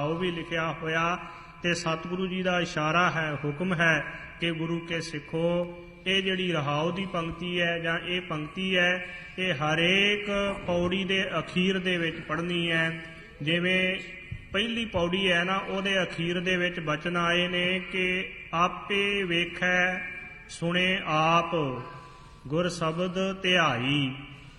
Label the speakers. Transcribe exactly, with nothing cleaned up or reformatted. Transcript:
Speaker 1: ਰਹਾਉ ਵੀ ਲਿਖਿਆ ਹੋਇਆ ਤੇ ਸਤਿਗੁਰੂ ਜੀ ਦਾ ਇਸ਼ਾਰਾ ਹੈ, ਹੁਕਮ ਹੈ ਕਿ ਗੁਰੂ ਕੇ ਸਿੱਖੋ ਇਹ ਜਿਹੜੀ ਰਹਾਉ ਦੀ ਪੰਕਤੀ ਹੈ ਜਾਂ ਇਹ ਪੰਕਤੀ ਹੈ ਇਹ ਹਰੇਕ ਪੌੜੀ ਦੇ ਅਖੀਰ ਦੇ ਵਿੱਚ ਪੜ੍ਹਨੀ ਹੈ। ਜਿਵੇਂ ਪਹਿਲੀ ਪੌੜੀ ਹੈ ਨਾ, ਉਹਦੇ ਅਖੀਰ ਦੇ ਵਿੱਚ ਬਚਨ ਆਏ ਨੇ ਕਿ ਆਪੇ ਵੇਖੈ ਸੁਣੇ ਆਪ ਗੁਰ ਸ਼ਬਦ ਧਿਆਈ।